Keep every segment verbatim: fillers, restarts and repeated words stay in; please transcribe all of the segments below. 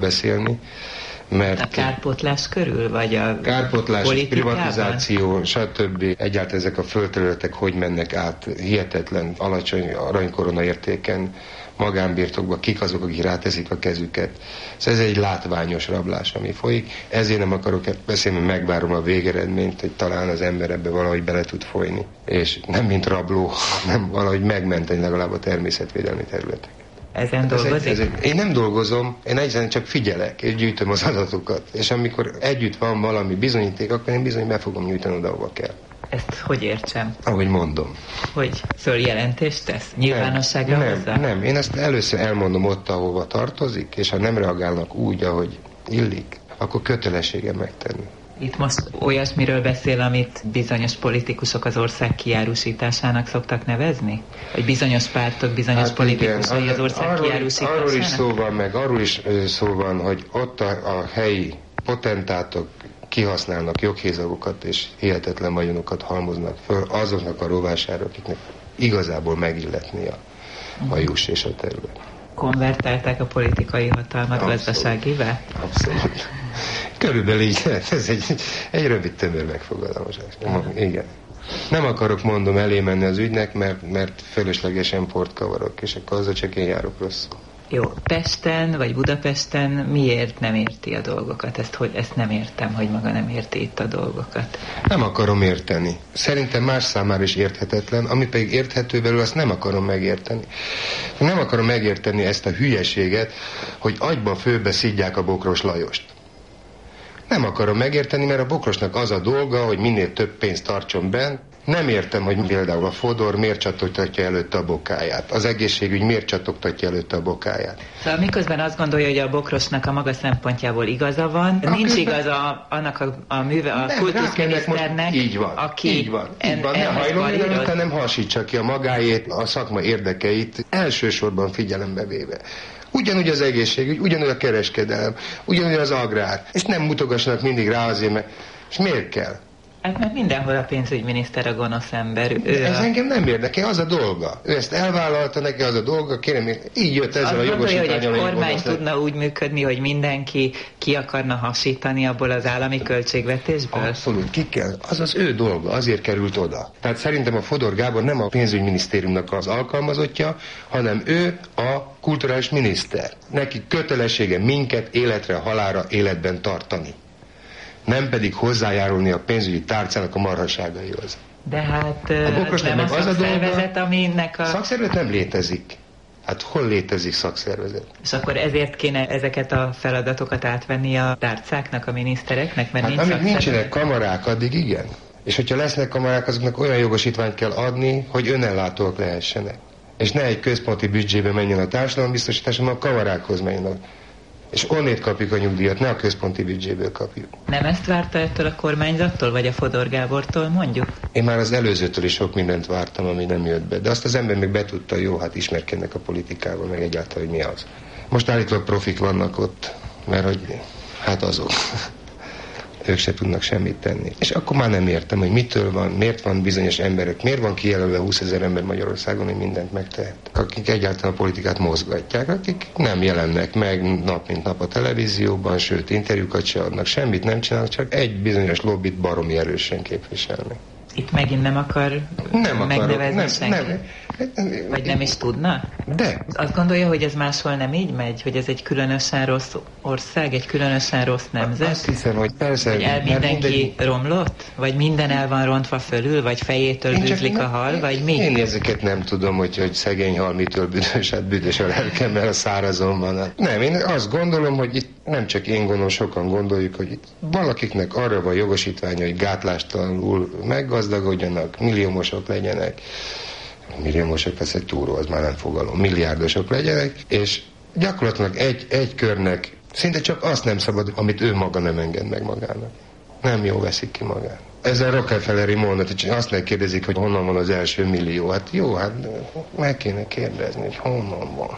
beszélni, mert... A kárpótlás körül, vagy a kárpótlás, privatizáció, stb. Egyáltalán ezek a földterületek hogy mennek át hihetetlen, alacsony aranykorona értéken, magánbirtokba, kik azok, akik ráteszik a kezüket. Szóval ez egy látványos rablás, ami folyik. Ezért nem akarok beszélni, megvárom a végeredményt, hogy talán az ember ebbe valahogy bele tud folyni. És nem mint rabló, hanem valahogy megmenteni legalább a természetvédelmi területeket. Ezen dolgozik? Ez egy, ez egy, én nem dolgozom, én egyszerűen csak figyelek, és gyűjtöm az adatokat. És amikor együtt van valami bizonyíték, akkor én bizony be fogom nyújtani oda, ahova kell. Ezt hogy értsem? Ahogy mondom. Hogy följelentést tesz? Nyilvánosságra nem, hozzá? Nem, nem, én ezt először elmondom ott, ahova tartozik, és ha nem reagálnak úgy, ahogy illik, akkor kötelességem megtenni. Itt most olyasmiről beszél, amit bizonyos politikusok az ország kiárusításának szoktak nevezni? Vagy bizonyos pártok, bizonyos hát politikusai igen, az ország arról, kiárusításának? Arról is szó van, meg arról is szó van, hogy ott a, a helyi potentátok kihasználnak joghézagokat és hihetetlen vagyonokat halmoznak föl azoknak a rovására, akiknek igazából megilletni a, a juss és a terület. Konvertálták a politikai hatalmat gazdaságivá? Abszolút. Körülbelül így, ez egy, egy rövid tömör megfogalmazás. Igen. Nem akarok, mondom, elé menni az ügynek, mert, mert fölöslegesen port kavarok, és akkor azzal csak én járok rosszul. Jó, Pesten vagy Budapesten miért nem érti a dolgokat? Ezt, hogy, ezt nem értem, hogy maga nem érti itt a dolgokat. Nem akarom érteni. Szerintem más számára is érthetetlen, ami pedig érthető belül, azt nem akarom megérteni. Nem akarom megérteni ezt a hülyeséget, hogy agyban főbe szidják a Bokros Lajost. Nem akarom megérteni, mert a Bokrosnak az a dolga, hogy minél több pénzt tartson benn. Nem értem, hogy például a Fodor miért csatogtatja előtte a bokáját. Az egészségügy miért csatogtatja előtte a bokáját. Szóval miközben azt gondolja, hogy a Bokrosnak a maga szempontjából igaza van, a nincs közben... igaza annak a, a műve, a kultuszminiszternek, így van, aki így van, en, így van. Ne hajlom, hanem hasítsa ki a magáét, a szakma érdekeit, elsősorban figyelembe véve. Ugyanúgy az egészségügy, ugyanúgy a kereskedelem, ugyanúgy az agrár. És nem mutogassanak mindig rá azért, mert... És miért kell? Hát mert mindenhol a pénzügyminiszter a gonosz ember. Ő ez a... engem nem érdekel, az a dolga. Ő ezt elvállalta, neki az a dolga, kérem, így jött ezzel a jogosítvánnyal. Hogy egy kormány tudna úgy működni, hogy mindenki ki akarna hasítani abból az állami költségvetésből? Abszolút, ki kell. Az az ő dolga, azért került oda. Tehát szerintem a Fodor Gábor nem a pénzügyminisztériumnak az alkalmazottja, hanem ő a kulturális miniszter. Neki kötelessége minket életre, halálra életben tartani. Nem pedig hozzájárulni a pénzügyi tárcának a marhaságaihoz. De hát a nem a szakszervezet, aminek a... Szakszervezet nem létezik. Hát hol létezik szakszervezet? És akkor ezért kéne ezeket a feladatokat átvenni a tárcáknak, a minisztereknek, mert hát nincs amíg nincsenek kamarák, addig igen. És hogyha lesznek kamarák, azoknak olyan jogosítványt kell adni, hogy önellátóak lehessenek. És ne egy központi büdzsébe menjen a társadalombiztosítás, hanem a kamarákhoz menjen. És onnét kapjuk a nyugdíjat, ne a központi büdzséből kapjuk. Nem ezt várta ettől a kormányzattól, vagy a Fodor Gábortól, mondjuk? Én már az előzőtől is sok mindent vártam, ami nem jött be. De azt az ember még betudta, jó, hát ismerkednek a politikával, meg egyáltalán, hogy mi az. Most állítólag profik vannak ott, mert hogy hát azok. Ők se tudnak semmit tenni. És akkor már nem értem, hogy mitől van, miért van bizonyos emberek, miért van kijelölve húszezer ember Magyarországon, hogy mindent megtehet. Akik egyáltalán a politikát mozgatják, akik nem jelennek meg nap mint nap a televízióban, sőt interjúkat se adnak, semmit nem csinálnak, csak egy bizonyos lobbit baromi erősen képviselnek. Itt megint nem akar nem megnevezni nem, senki? Nem, Vagy nem is tudna? De. Azt gondolja, hogy ez máshol nem így megy? Hogy ez egy különösen rossz ország, egy különösen rossz nemzet? Azt hiszem, hogy persze... Hogy el mindenki mindegy... romlott? Vagy minden el van rontva fölül? Vagy fejétől bűzlik a hal? Vagy mi? Én ezeket nem tudom, hogy, hogy szegény hal mitől büdös, hát büdös a lelkem, mert a szárazon van. Nem, én azt gondolom, hogy itt nem csak én gondolom, sokan gondoljuk, hogy itt valakiknek arra van jogosítványa, hogy gátlástalanul meggazdagodjanak, milliómosok legyenek. Milliómosok, ez egy túró, az már nem fogalom. Milliárdosok legyenek, és gyakorlatilag egy, egy körnek szinte csak azt nem szabad, amit ő maga nem enged meg magának. Nem jó veszik ki magát. Ez a Rockefelleri mondat, hogy azt megkérdezik, hogy honnan van az első millió. Hát jó, hát meg kéne kérdezni, hogy honnan van.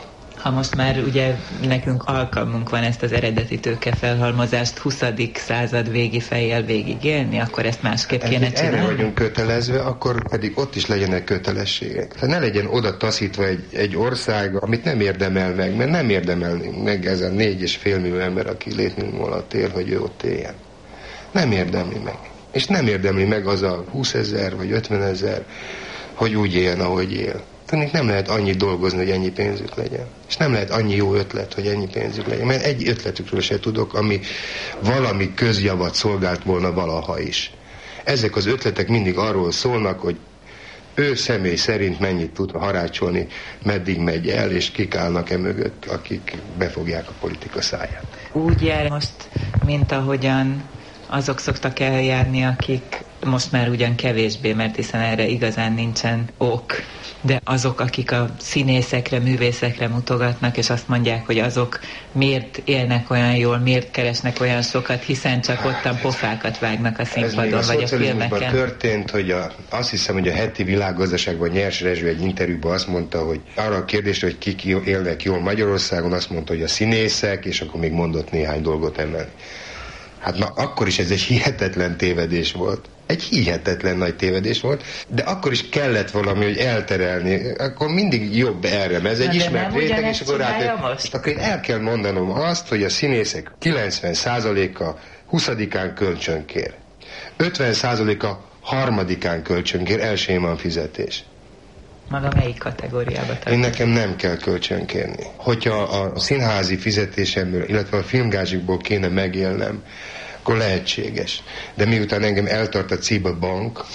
Ha most már ugye nekünk alkalmunk van ezt az eredeti tőkefelhalmozást huszadik század végi fejjel végigélni, akkor ezt másképp kéne csinálni? Erre vagyunk kötelezve, akkor pedig ott is legyenek kötelességek. Tehát ne legyen oda taszítva egy, egy ország, amit nem érdemel meg, mert nem érdemel meg ez a négy és fél millió ember, aki létmillió alatt él, hogy ő ott éljen. Nem érdemli meg. És nem érdemli meg az a húszezer vagy ötvenezer, hogy úgy éljen, ahogy él. Tehát nem lehet annyit dolgozni, hogy ennyi pénzük legyen. És nem lehet annyi jó ötlet, hogy ennyi pénzük legyen. Mert egy ötletükről se tudok, ami valami közjavat szolgált volna valaha is. Ezek az ötletek mindig arról szólnak, hogy ő személy szerint mennyit tud harácsolni, meddig megy el, és kik állnak e mögött, akik befogják a politika száját. Úgy jár most, mint ahogyan azok szoktak eljárni, akik most már ugyan kevésbé, mert hiszen erre igazán nincsen ok, de azok, akik a színészekre, művészekre mutogatnak, és azt mondják, hogy azok miért élnek olyan jól, miért keresnek olyan sokat, hiszen csak ottan pofákat vágnak a színpadon, a vagy a filmeken. történt, hogy a, azt hiszem, hogy a heti világgazdaságban Nyers Rezső egy interjúban azt mondta, hogy arra a kérdésre, hogy kik élnek jól Magyarországon, azt mondta, hogy a színészek, és akkor még mondott néhány dolgot emelni. Hát na, akkor is ez egy hihetetlen tévedés volt. Egy hihetetlen nagy tévedés volt, de akkor is kellett valami, hogy elterelni. Akkor mindig jobb erre, mert ez egy ismert réteg, és akkor rá... Akkor én el kell mondanom azt, hogy a színészek kilencven százaléka huszadikán kölcsönkér. ötven százaléka harmadikán kölcsönkér, elsőjén van fizetés. Maga melyik kategóriába tartozik? Én nekem nem kell kölcsönkérni. Hogyha a színházi fizetésemből, illetve a filmgázsikból kéne megélnem, akkor lehetséges. De miután engem eltart a Ciba Bank,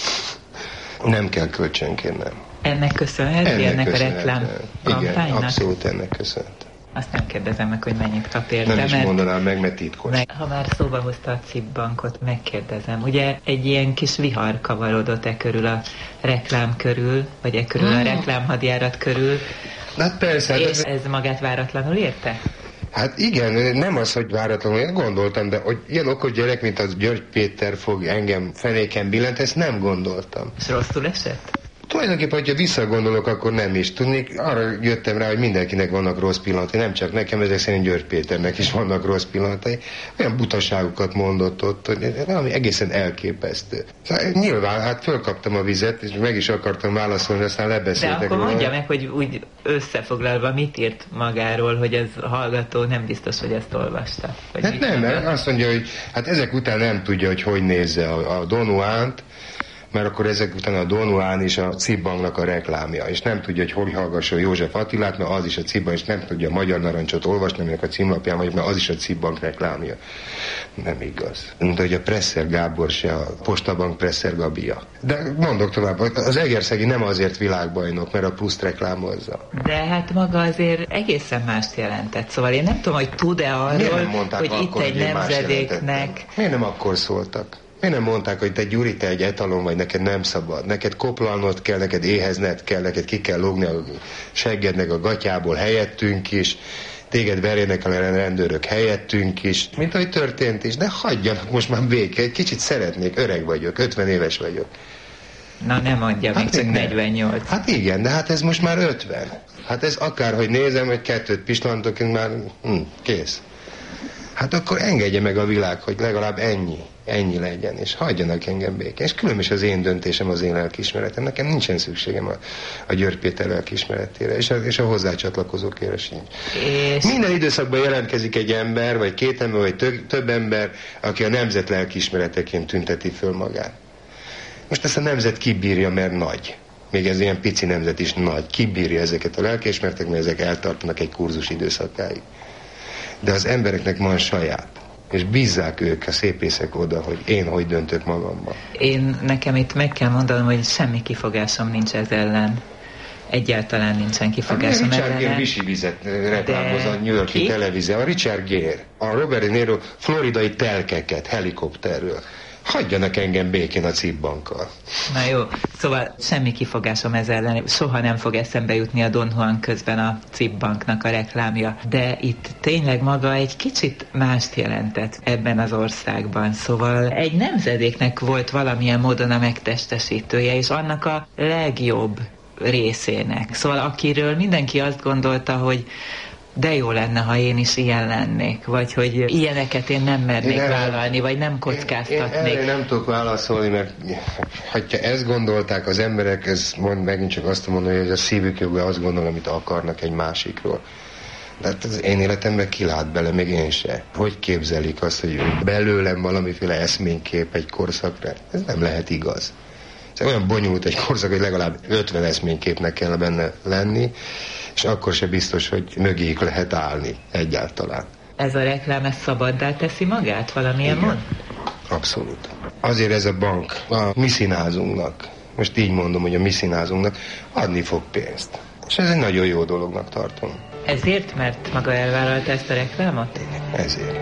nem kell kölcsönkérnem. Ennek köszönhető, ennek, ennek a reklám kampánynak? Igen, abszolút ennek köszönhető. Azt nem kérdezem meg, hogy mennyit kap érte. Nem is mert mondanám meg, mert titkos. Meg, ha már szóba hozta a Cib Bankot, megkérdezem. Ugye egy ilyen kis vihar kavarodott e körül a reklám körül, vagy e körül hmm. a reklámhadjárat körül. Hát persze. És ez, ez magát váratlanul érte? Hát igen, nem az, hogy váratlanul, én gondoltam, de hogy ilyen okos gyerek, mint az György Péter fog engem fenéken billent, ezt nem gondoltam. És rosszul esett? Tulajdonképpen, hogyha visszagondolok, akkor nem is tudnék. Arra jöttem rá, hogy mindenkinek vannak rossz pillanatai, nem csak nekem, ezek szerint György Péternek is vannak rossz pillanatai. Olyan butaságokat mondott ott, hogy valami egészen elképesztő. Szóval nyilván, hát fölkaptam a vizet, és meg is akartam válaszolni, aztán lebeszéltek. De akkor róla. Mondja meg, hogy úgy összefoglalva mit írt magáról, hogy ez a hallgató nem biztos, hogy ezt olvasta. Hát nem, mert azt mondja, hogy hát ezek után nem tudja, hogy hogy nézze a, a Don Juant, mert akkor ezek után a Don Juan is a Cib Banknak a reklámja, és nem tudja, hogy hol hallgasson József Attilát, mert az is a Cib Bank, és nem tudja a Magyar Narancsot olvasni, aminek a címlapján vagyok, mert az is a Cib Bank reklámja. Nem igaz. Mint hogy a Presser Gábor se a Postabank Presser Gabia. De mondok tovább, az Egerszegi nem azért világbajnok, mert a Pluszt reklámozza. De hát maga azért egészen mást jelentett. Szóval én nem tudom, hogy tud-e arról, hogy itt egy nemzedéknek... Miért nem akkor szóltak? Miért nem mondták, hogy te Gyuri, te egy etalon vagy, neked nem szabad, neked koplalnod kell, neked éhezned kell, neked ki kell lógni a seggednek a gatyából helyettünk is, téged verjenek a rendőrök helyettünk is, mint ahogy történt is, de hagyjanak most már béke, egy kicsit szeretnék, öreg vagyok, ötven éves vagyok. Na nem mondja, hát még csak negyvennyolc. Hát igen, de hát ez most már ötven. Hát ez akárhogy nézem, hogy kettőt pislantok, már hm, kész. Hát akkor engedje meg a világ, hogy legalább ennyi, ennyi legyen, és hagyjanak engem békén. És különös is az én döntésem, az én lelkiismeretem. Nekem nincsen szükségem a, a György Péter lelkiismeretére, és a, és a hozzácsatlakozókére sincs. És... Minden időszakban jelentkezik egy ember, vagy két ember, vagy több, több ember, aki a nemzet lelkiismereteként tünteti föl magát. Most ezt a nemzet kibírja, mert nagy. Még ez ilyen pici nemzet is nagy. Kibírja ezeket a lelkiismeretek, mert ezek eltartanak egy kurzus időszakáig. De az embereknek van saját, és bízzák ők, a szépészek oda, hogy én hogy döntök magamban. Én nekem itt meg kell mondanom, hogy semmi kifogásom nincs ez ellen. Egyáltalán nincsen kifogásom hát, ellen. Richard Gere visivizet reklámoz a New York-i televízió. A Richard Gere, a Robert De Niro floridai telkeket helikopterről. Hagyjanak engem békén a Cib Bankkal. Na jó, szóval semmi kifogásom ez ellen, soha nem fog eszembe jutni a Don Juan közben a Cib Banknak a reklámja. De itt tényleg maga egy kicsit mást jelentett ebben az országban. Szóval egy nemzedéknek volt valamilyen módon a megtestesítője, és annak a legjobb részének. Szóval akiről mindenki azt gondolta, hogy de jó lenne, ha én is ilyen lennék, vagy hogy ilyeneket én nem mernék én vállalni, erre, vagy nem kockáztatnék. Én, én nem tudok válaszolni, mert ha ezt gondolták az emberek, ez mond, megint csak azt mondom, hogy a szívük jogga azt gondol, amit akarnak egy másikról. De hát az én életemben kilát bele, még én se. Hogy képzelik azt, hogy belőlem valamiféle eszménykép egy korszakra? Ez nem lehet igaz. Ez olyan bonyolult egy korszak, hogy legalább ötven eszményképnek kell benne lenni, és akkor se biztos, hogy mögéjük lehet állni egyáltalán. Ez a reklám, ez szabaddá teszi magát valamilyen módon? Abszolút. Azért ez a bank a mi színházunknak, most így mondom, hogy a mi színházunknak adni fog pénzt. És ez egy nagyon jó dolognak tartom. Ezért, mert maga elvállalta ezt a reklámot? Igen, ezért.